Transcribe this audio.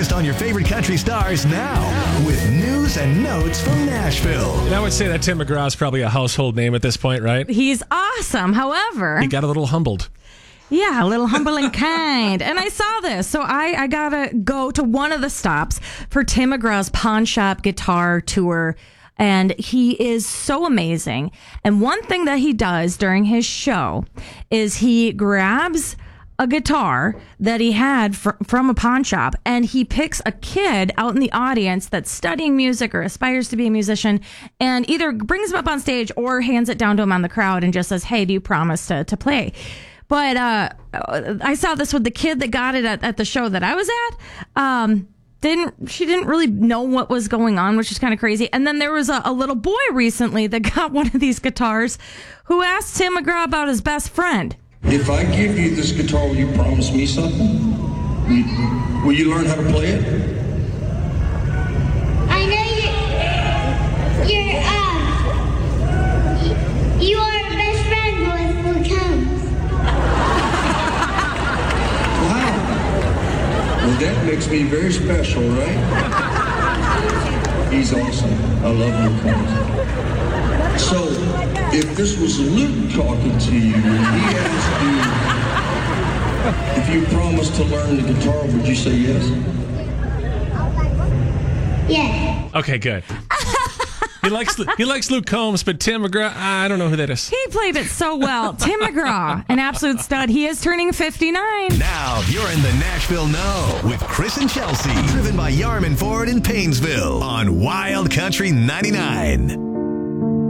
latest on your favorite country stars now with news and notes from Nashville. And I would say that Tim McGraw is probably a household name at this point, right? He's awesome. However, He got a little humbled. yeah, a little humble and kind. And I saw this, so I gotta go to one of the stops for Tim McGraw's Pawn Shop Guitar Tour. And he is so amazing. And one thing that he does during his show is he grabs a guitar that he had from a pawn shop, and he picks a kid out in the audience that's studying music or aspires to be a musician, and either brings him up on stage or hands it down to him on the crowd and just says, hey, do you promise to play? But I saw this with the kid that got it at the show that I was at. She didn't really know what was going on, which is kind of crazy. And then there was a little boy recently that got one of these guitars who asked Tim McGraw about his best friend. If I give you this guitar, will you promise me something? Will you learn how to play it? I know you are best friend with Luke Combs. Wow. Well, that makes me very special, right? He's awesome. I love Luke Combs. So, if this was Luke talking to you, and he asked you if you promised to learn the guitar, would you say yes? Yes. Okay, good. He likes Luke Combs, but Tim McGraw, I don't know who that is. He played it so well. Tim McGraw, an absolute stud. He is turning 59. Now you're in the Nashville Know with Chris and Chelsea. Driven by Yarman Ford in Paynesville on Wild Country 99.